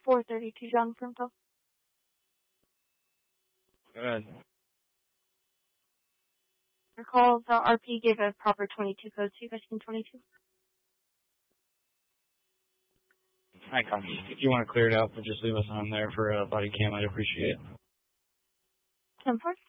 432 John Frimpo. Go ahead. Your call, the RP gave a proper 22 code, so you guys can 22. Hi, copy. If you want to clear it out, but just leave us on there for a body cam, I'd appreciate it. 10-4.